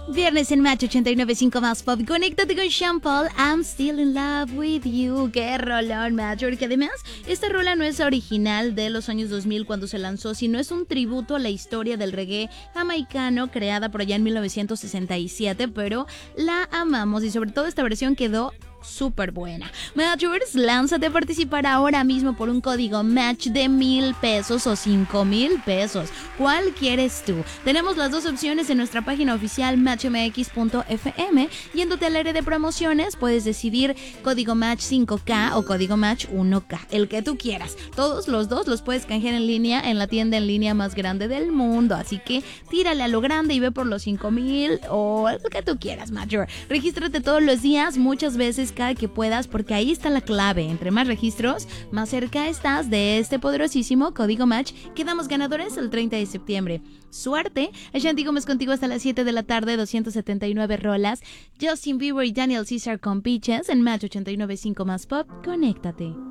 Viernes en Match 89.5 más pop. Conéctate con Sean Paul. I'm still in love with you. Qué rolón, Match. Porque además, esta rola no es original de los años 2000 cuando se lanzó, sino es un tributo a la historia del reggae jamaicano creada por allá en 1967. Pero la amamos y sobre todo esta versión quedó súper buena. Matchers, lánzate a participar ahora mismo por un código Match de 1,000 pesos o 5,000 pesos. ¿Cuál quieres tú? Tenemos las dos opciones en nuestra página oficial matchmx.fm. Yéndote al área de promociones, puedes decidir código Match 5K o código Match 1K, el que tú quieras. Todos los dos los puedes canjear en línea en la tienda en línea más grande del mundo. Así que tírale a lo grande y ve por los 5,000 o el que tú quieras, Matcher. Regístrate todos los días, muchas veces cada que puedas, porque ahí está la clave. Entre más registros, más cerca estás de este poderosísimo código Match. Quedamos ganadores el 30 de septiembre. Suerte. Ashanti Gómez contigo hasta las 7 de la tarde, 279 rolas. Justin Bieber y Daniel Caesar con Peaches en Match 89.5 más pop. Conéctate.